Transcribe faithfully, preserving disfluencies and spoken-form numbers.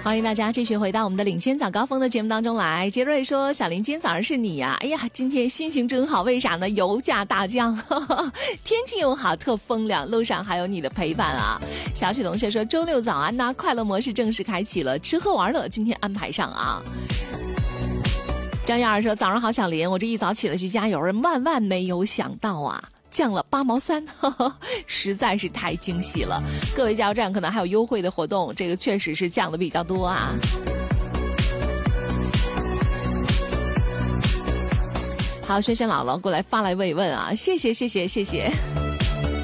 欢迎大家继续回到我们的领先早高峰的节目当中来。杰瑞说：“小林，今天早上是你呀、啊！哎呀，今天心情真好，为啥呢？油价大降，呵呵，天气又好，特风凉，路上还有你的陪伴啊。”小许同学说：“周六早安呐、啊，快乐模式正式开启了，吃喝玩乐今天安排上啊。”张燕儿说：“早上好，小林，我这一早起来去加油，万万没有想到啊。”降了八毛三，呵呵，实在是太惊喜了！各位加油站可能还有优惠的活动，这个确实是降的比较多啊。好，轩轩姥姥过来发来慰问啊，谢谢谢谢谢谢。